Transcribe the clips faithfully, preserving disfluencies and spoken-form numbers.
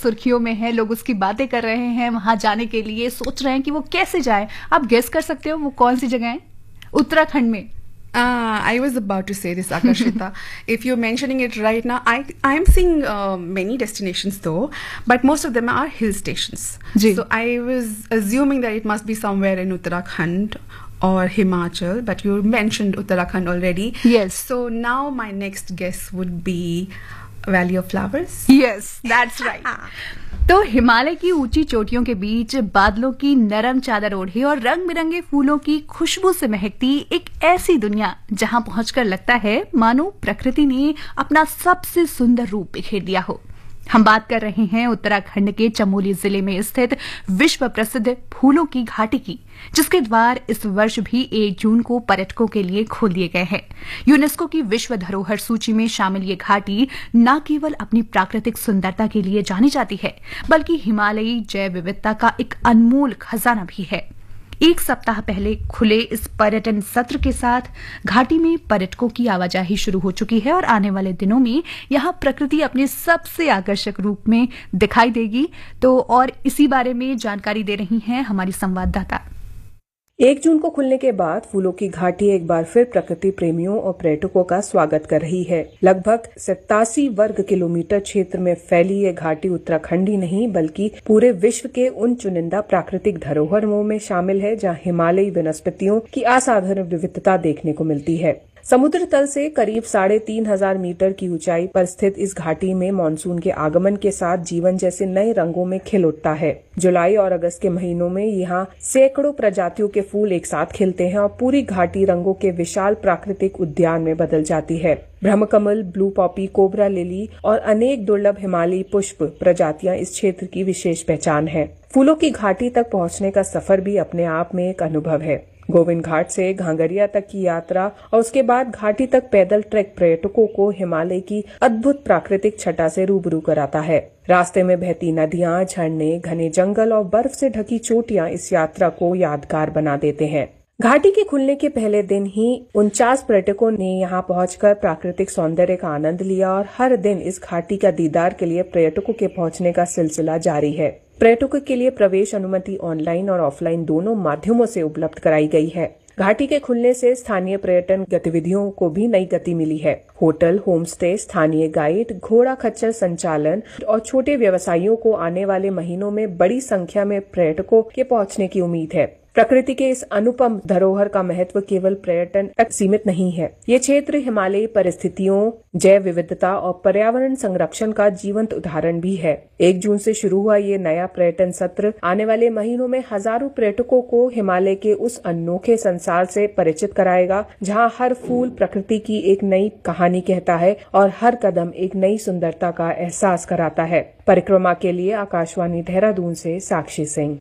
सुर्खियों में है, लोग उसकी बातें कर रहे हैं, वहां जाने के लिए सोच रहे हैं कि वो कैसे जाए। आप गेस कर सकते हो वो कौन सी जगह है उत्तराखंड में? Uh, I was about to say this, Akashita. If you're mentioning it right now, I I am seeing uh, many destinations though, but most of them are hill stations. Ji. So I was assuming that it must be somewhere in Uttarakhand or Himachal, but you mentioned Uttarakhand already. Yes. So now my next guess would be Valley of Flowers. Yes, that's right. तो हिमालय की ऊंची चोटियों के बीच बादलों की नरम चादर ओढ़े और रंग बिरंगे फूलों की खुशबू से महकती एक ऐसी दुनिया जहां पहुंचकर लगता है मानो प्रकृति ने अपना सबसे सुंदर रूप बिखेर दिया हो। हम बात कर रहे हैं उत्तराखंड के चमोली जिले में स्थित विश्व प्रसिद्ध फूलों की घाटी की, जिसके द्वार इस वर्ष भी एक जून को पर्यटकों के लिए खोल दिए गए हैं। यूनेस्को की विश्व धरोहर सूची में शामिल ये घाटी न केवल अपनी प्राकृतिक सुंदरता के लिए जानी जाती है, बल्कि हिमालयी जैव विविधता का एक अनमोल खजाना भी है। एक सप्ताह पहले खुले इस पर्यटन सत्र के साथ घाटी में पर्यटकों की आवाजाही शुरू हो चुकी है और आने वाले दिनों में यहां प्रकृति अपने सबसे आकर्षक रूप में दिखाई देगी। तो और इसी बारे में जानकारी दे रही हैं हमारी संवाददाता। एक जून को खुलने के बाद फूलों की घाटी एक बार फिर प्रकृति प्रेमियों और पर्यटकों का स्वागत कर रही है। लगभग सत्तासी वर्ग किलोमीटर क्षेत्र में फैली ये घाटी उत्तराखंड ही नहीं बल्कि पूरे विश्व के उन चुनिंदा प्राकृतिक धरोहरों में शामिल है जहां हिमालयी वनस्पतियों की असाधारण विविधता देखने को मिलती है। समुद्र तल से करीब साढ़े तीन हजार मीटर की ऊंचाई पर स्थित इस घाटी में मानसून के आगमन के साथ जीवन जैसे नए रंगों में खिल उठता है। जुलाई और अगस्त के महीनों में यहाँ सैकड़ों प्रजातियों के फूल एक साथ खिलते हैं और पूरी घाटी रंगों के विशाल प्राकृतिक उद्यान में बदल जाती है। Brahmakamal, blue Poppy, cobra lily और अनेक दुर्लभ हिमालयी पुष्प प्रजातियां इस क्षेत्र की विशेष पहचान है। फूलों की घाटी तक पहुंचने का सफर भी अपने आप में एक अनुभव है। गोविंद घाट से घांगरिया तक की यात्रा और उसके बाद घाटी तक पैदल ट्रैक पर्यटकों को हिमालय की अद्भुत प्राकृतिक छटा से रूबरू कराता है। रास्ते में बहती नदियां, झरने, घने जंगल और बर्फ से ढकी चोटियां इस यात्रा को यादगार बना देते हैं। घाटी के खुलने के पहले दिन ही उनचास पर्यटकों ने यहां पहुंचकर प्राकृतिक सौंदर्य का आनंद लिया और हर दिन इस घाटी का दीदार के लिए पर्यटकों के पहुंचने का सिलसिला जारी है। पर्यटकों के लिए प्रवेश अनुमति ऑनलाइन और ऑफलाइन दोनों माध्यमों से उपलब्ध कराई गई है। घाटी के खुलने से स्थानीय पर्यटन गतिविधियों को भी नई गति मिली है। होटल, होम स्टे, स्थानीय गाइड, घोड़ा खच्चर संचालन और छोटे व्यवसायियों को आने वाले महीनों में बड़ी संख्या में पर्यटकों के पहुंचने की उम्मीद है। प्रकृति के इस अनुपम धरोहर का महत्व केवल पर्यटन तक सीमित नहीं है। ये क्षेत्र हिमालयी परिस्थितियों, जैव विविधता और पर्यावरण संरक्षण का जीवंत उदाहरण भी है। एक जून से शुरू हुआ ये नया पर्यटन सत्र आने वाले महीनों में हजारों पर्यटकों को हिमालय के उस अनोखे संसार से परिचित कराएगा जहाँ हर फूल प्रकृति की एक नई कहानी कहता है और हर कदम एक नई सुंदरता का एहसास कराता है। परिक्रमा के लिए आकाशवाणी देहरादून से साक्षी Singh.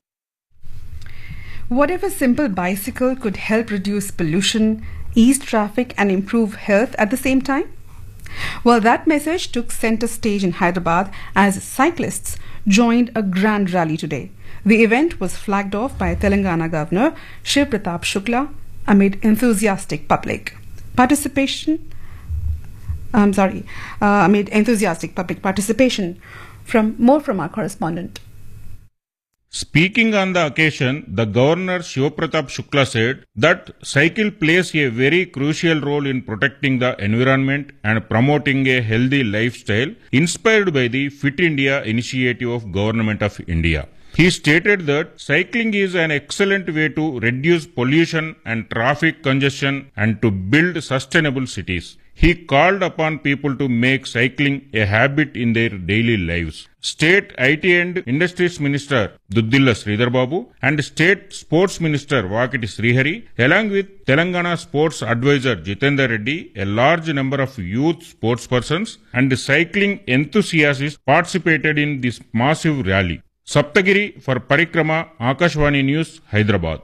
What if a simple bicycle could help reduce pollution, ease traffic and improve health at the same time? Well, that message took center stage in Hyderabad as cyclists joined a grand rally today. The event was flagged off by Telangana Governor Shiv Pratap Shukla amid enthusiastic public participation. I'm sorry, uh, amid enthusiastic public participation. From more from our correspondent. Speaking on the occasion, the Governor Shiv Pratap Shukla said that cycle plays a very crucial role in protecting the environment and promoting a healthy lifestyle inspired by the Fit India initiative of Government of India. He stated that cycling is an excellent way to reduce pollution and traffic congestion and to build sustainable cities. He called upon people to make cycling a habit in their daily lives. State I T and Industries Minister Duddilla Sridhar Babu and State Sports Minister Vakiti Srihari, along with Telangana Sports Advisor Jitendra Reddy, a large number of youth sportspersons and cycling enthusiasts participated in this massive rally. Saptagiri for Parikrama, Akashvani News, Hyderabad.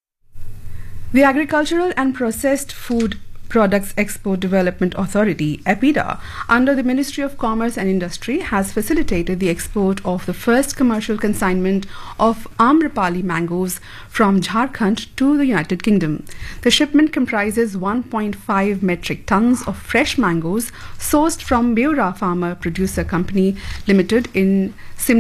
The Agricultural and Processed Food Products Export Development Authority, APIDA, under the Ministry of Commerce and Industry, has facilitated the export of the first commercial consignment of Amrapali mangoes from Jharkhand to the United Kingdom. The shipment comprises one point five metric tons of fresh mangoes sourced from Beura Farmer Producer Company Limited in Sim